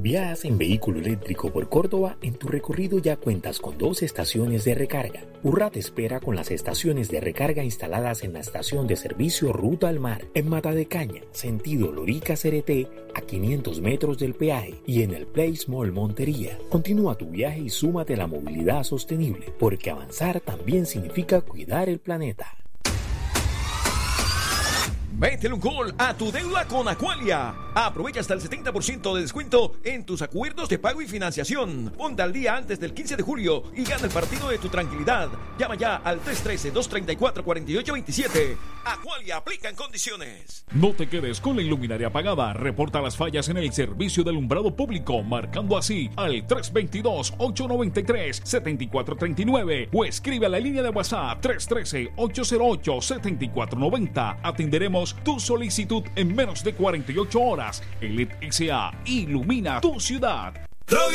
Viajas en vehículo eléctrico por Córdoba. En tu recorrido ya cuentas con 2 estaciones de recarga. Urra te espera con las estaciones de recarga instaladas en la estación de servicio Ruta al Mar, en Mata de Caña, sentido Lorica-Cereté, a 500 metros del peaje, y en el Place Mall Montería. Continúa tu viaje y súmate a la movilidad sostenible, porque avanzar también significa cuidar el planeta. Métele un gol a tu deuda con Aqualia. Aprovecha hasta el 70% de descuento en tus acuerdos de pago y financiación. Ponte al día antes del 15 de julio y gana el partido de tu tranquilidad. Llama ya al 313-234-4827. Aqualia, aplica en condiciones. No te quedes con la iluminaria apagada. Reporta las fallas en el servicio de alumbrado público, marcando así al 322-893-7439 o escribe a la línea de WhatsApp 313-808-7490. Atenderemos tu solicitud en menos de 48 horas. Elite SA ilumina tu ciudad.